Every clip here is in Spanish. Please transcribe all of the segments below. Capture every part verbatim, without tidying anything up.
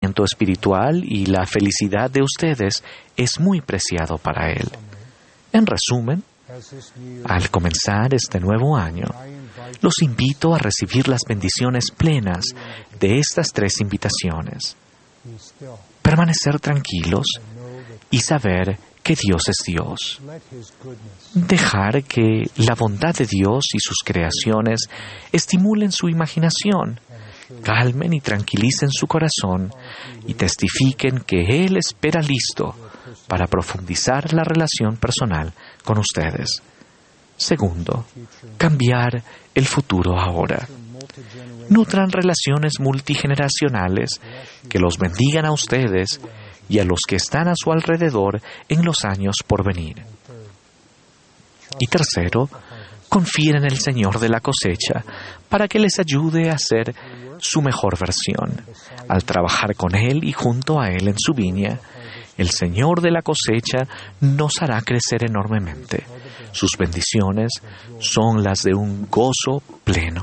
crecimiento espiritual y la felicidad de ustedes es muy preciado para Él. En resumen, al comenzar este nuevo año, los invito a recibir las bendiciones plenas de estas tres invitaciones. Permanecer tranquilos y saber que Dios es Dios. Dejar que la bondad de Dios y sus creaciones estimulen su imaginación, calmen y tranquilicen su corazón y testifiquen que Él espera listo para profundizar la relación personal con ustedes. Segundo, cambiar el futuro ahora. Nutran relaciones multigeneracionales que los bendigan a ustedes y a los que están a su alrededor en los años por venir. Y tercero, confíen en el Señor de la cosecha para que les ayude a ser su mejor versión. Al trabajar con Él y junto a Él en su viña, el Señor de la cosecha nos hará crecer enormemente. Sus bendiciones son las de un gozo pleno.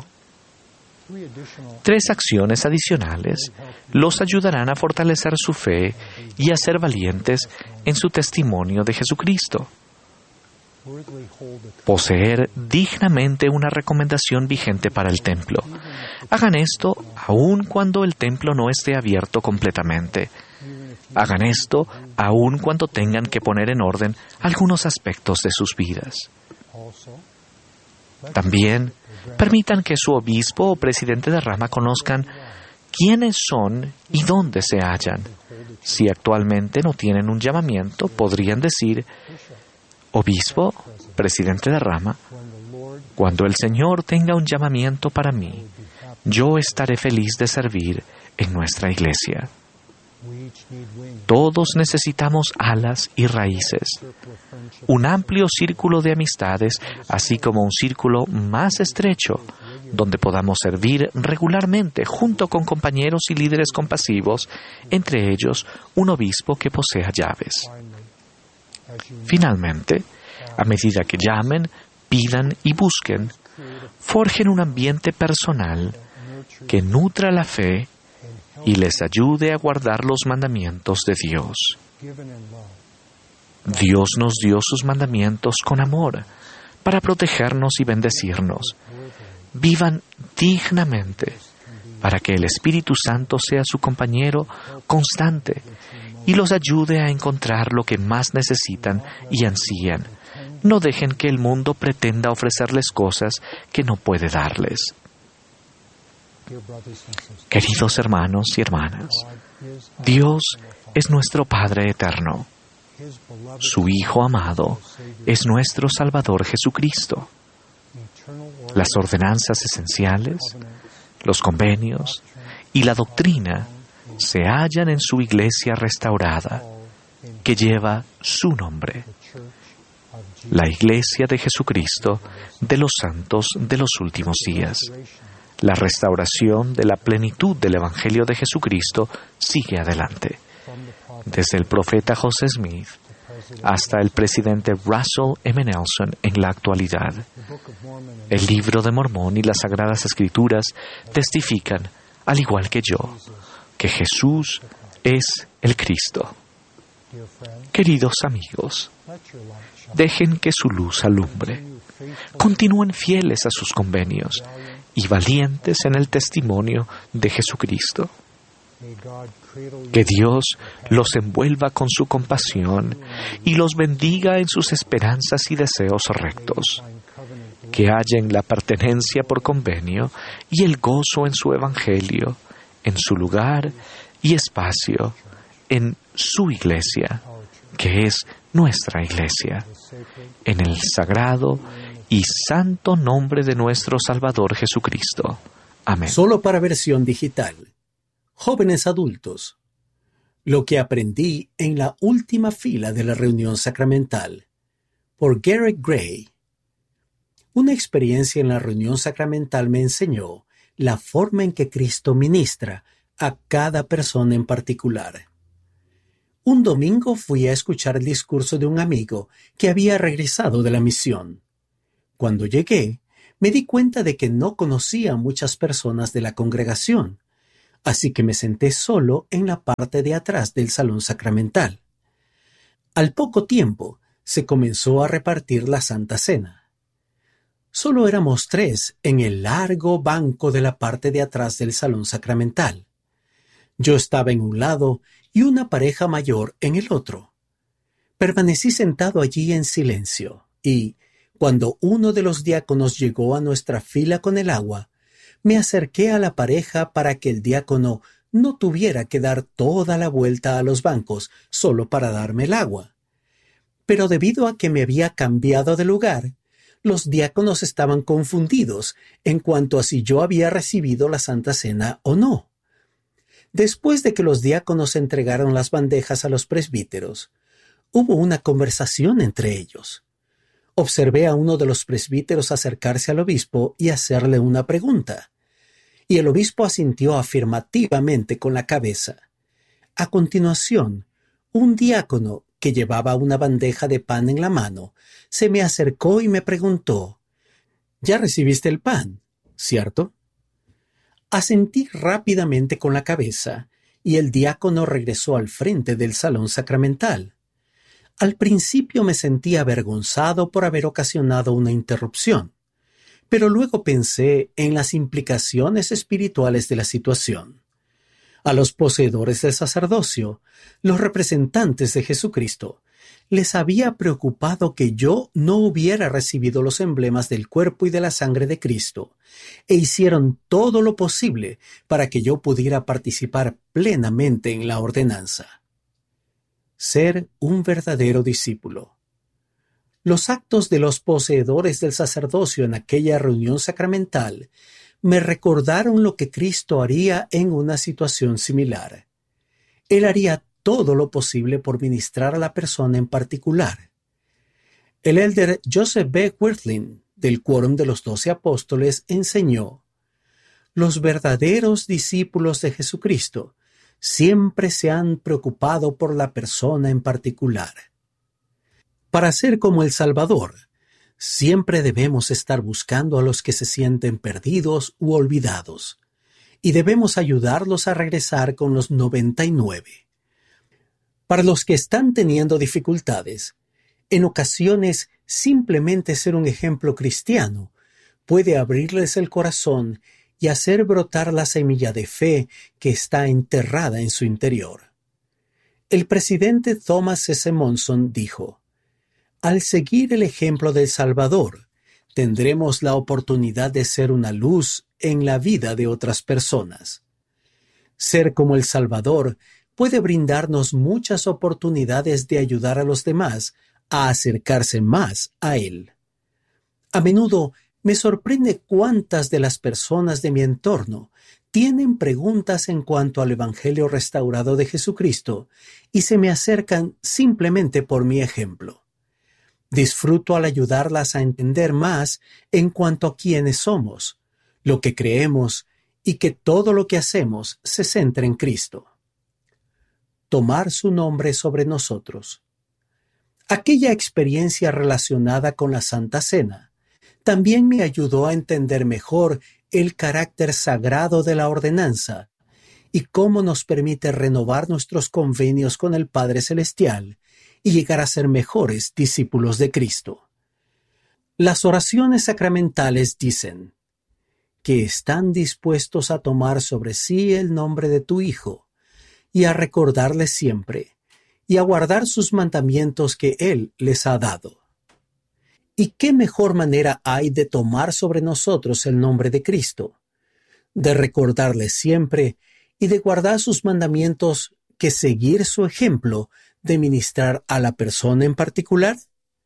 Tres acciones adicionales los ayudarán a fortalecer su fe y a ser valientes en su testimonio de Jesucristo. Poseer dignamente una recomendación vigente para el templo. Hagan esto aun cuando el templo no esté abierto completamente. Hagan esto aun cuando tengan que poner en orden algunos aspectos de sus vidas. También permitan que su obispo o presidente de rama conozcan quiénes son y dónde se hallan. Si actualmente no tienen un llamamiento, podrían decir: obispo, presidente de rama, cuando el Señor tenga un llamamiento para mí, yo estaré feliz de servir en nuestra iglesia. Todos necesitamos alas y raíces, un amplio círculo de amistades, así como un círculo más estrecho, donde podamos servir regularmente junto con compañeros y líderes compasivos, entre ellos un obispo que posea llaves. Finalmente, a medida que llamen, pidan y busquen, forjen un ambiente personal que nutra la fe y les ayude a guardar los mandamientos de Dios. Dios nos dio sus mandamientos con amor, para protegernos y bendecirnos. Vivan dignamente, para que el Espíritu Santo sea su compañero constante y los ayude a encontrar lo que más necesitan y ansían. No dejen que el mundo pretenda ofrecerles cosas que no puede darles. Queridos hermanos y hermanas, Dios es nuestro Padre eterno. Su Hijo amado es nuestro Salvador Jesucristo. Las ordenanzas esenciales, los convenios y la doctrina se hallan en su iglesia restaurada, que lleva su nombre, la Iglesia de Jesucristo de los santos de los últimos días. La restauración de la plenitud del Evangelio de Jesucristo sigue adelante. Desde el profeta José Smith hasta el presidente Russell M. Nelson en la actualidad. El libro de Mormón y las Sagradas Escrituras testifican, al igual que yo, que Jesús es el Cristo. Queridos amigos, dejen que su luz alumbre. Continúen fieles a sus convenios y valientes en el testimonio de Jesucristo. Que Dios los envuelva con su compasión y los bendiga en sus esperanzas y deseos rectos. Que hallen la pertenencia por convenio y el gozo en su evangelio, en su lugar y espacio, en su iglesia, que es nuestra iglesia, en el sagrado y santo nombre de nuestro Salvador Jesucristo. Amén. Solo para versión digital. Jóvenes adultos. Lo que aprendí en la última fila de la reunión sacramental. Por Garrett Gray. Una experiencia en la reunión sacramental me enseñó la forma en que Cristo ministra a cada persona en particular. Un domingo fui a escuchar el discurso de un amigo que había regresado de la misión. Cuando llegué, me di cuenta de que no conocía a muchas personas de la congregación. así que me senté solo en la parte de atrás del salón sacramental. Al poco tiempo se comenzó a repartir la Santa Cena. Solo éramos tres en el largo banco de la parte de atrás del salón sacramental. Yo estaba en un lado y una pareja mayor en el otro. Permanecí sentado allí en silencio y, cuando uno de los diáconos llegó a nuestra fila con el agua, me acerqué a la pareja para que el diácono no tuviera que dar toda la vuelta a los bancos solo para darme el agua. Pero debido a que me había cambiado de lugar, los diáconos estaban confundidos en cuanto a si yo había recibido la Santa Cena o no. Después de que los diáconos entregaron las bandejas a los presbíteros, hubo una conversación entre ellos. Observé a uno de los presbíteros acercarse al obispo y hacerle una pregunta, y el obispo asintió afirmativamente con la cabeza. A continuación, un diácono que llevaba una bandeja de pan en la mano se me acercó y me preguntó: «¿Ya recibiste el pan, cierto?» Asentí rápidamente con la cabeza y el diácono regresó al frente del salón sacramental. Al principio me sentí avergonzado por haber ocasionado una interrupción, pero luego pensé en las implicaciones espirituales de la situación. A los poseedores del sacerdocio, los representantes de Jesucristo, les había preocupado que yo no hubiera recibido los emblemas del cuerpo y de la sangre de Cristo, e hicieron todo lo posible para que yo pudiera participar plenamente en la ordenanza. Ser un verdadero discípulo. Los actos de los poseedores del sacerdocio en aquella reunión sacramental me recordaron lo que Cristo haría en una situación similar. Él haría todo lo posible por ministrar a la persona en particular. El elder Joseph B. Wirthlin, del Quórum de los Doce Apóstoles, enseñó: «Los verdaderos discípulos de Jesucristo siempre se han preocupado por la persona en particular». Para ser como el Salvador, siempre debemos estar buscando a los que se sienten perdidos u olvidados, y debemos ayudarlos a regresar con los noventa y nueve. Para los que están teniendo dificultades, en ocasiones simplemente ser un ejemplo cristiano puede abrirles el corazón y hacer brotar la semilla de fe que está enterrada en su interior. El presidente Thomas S. Monson dijo: «Al seguir el ejemplo del Salvador, tendremos la oportunidad de ser una luz en la vida de otras personas». Ser como el Salvador puede brindarnos muchas oportunidades de ayudar a los demás a acercarse más a Él. A menudo me sorprende cuántas de las personas de mi entorno tienen preguntas en cuanto al Evangelio restaurado de Jesucristo y se me acercan simplemente por mi ejemplo. Disfruto al ayudarlas a entender más en cuanto a quiénes somos, lo que creemos y que todo lo que hacemos se centra en Cristo. Tomar su nombre sobre nosotros. Aquella experiencia relacionada con la Santa Cena también me ayudó a entender mejor el carácter sagrado de la ordenanza y cómo nos permite renovar nuestros convenios con el Padre Celestial y llegar a ser mejores discípulos de Cristo. Las oraciones sacramentales dicen que están dispuestos a tomar sobre sí el nombre de tu Hijo y a recordarle siempre y a guardar sus mandamientos que Él les ha dado. ¿Y qué mejor manera hay de tomar sobre nosotros el nombre de Cristo, de recordarle siempre y de guardar sus mandamientos que seguir su ejemplo de ministrar a la persona en particular?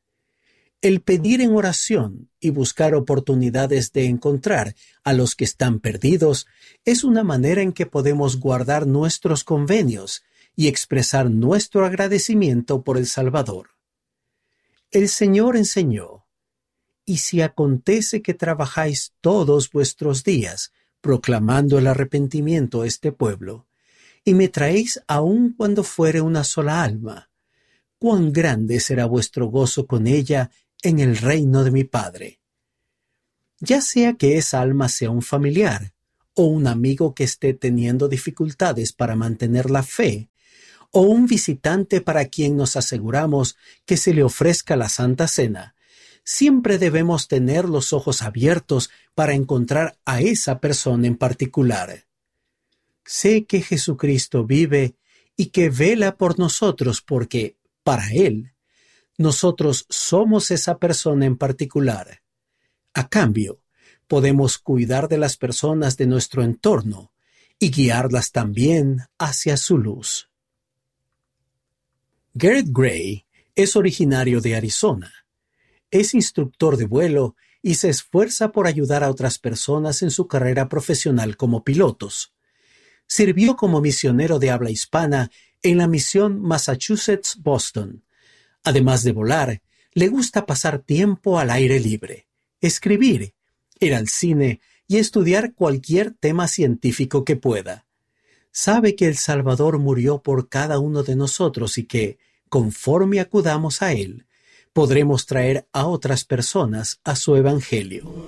El pedir en oración y buscar oportunidades de encontrar a los que están perdidos es una manera en que podemos guardar nuestros convenios y expresar nuestro agradecimiento por el Salvador. El Señor enseñó: «Y si acontece que trabajáis todos vuestros días proclamando el arrepentimiento a este pueblo, y me traéis aun cuando fuere una sola alma, cuán grande será vuestro gozo con ella en el reino de mi Padre». Ya sea que esa alma sea un familiar, o un amigo que esté teniendo dificultades para mantener la fe, o un visitante para quien nos aseguramos que se le ofrezca la Santa Cena, siempre debemos tener los ojos abiertos para encontrar a esa persona en particular. Sé que Jesucristo vive y que vela por nosotros porque, para Él, nosotros somos esa persona en particular. A cambio, podemos cuidar de las personas de nuestro entorno y guiarlas también hacia su luz. Garrett Gray es originario de Arizona. Es instructor de vuelo y se esfuerza por ayudar a otras personas en su carrera profesional como pilotos. Sirvió como misionero de habla hispana en la misión Massachusetts-Boston. Además de volar, le gusta pasar tiempo al aire libre, escribir, ir al cine y estudiar cualquier tema científico que pueda. Sabe que el Salvador murió por cada uno de nosotros y que, conforme acudamos a Él, podremos traer a otras personas a su Evangelio.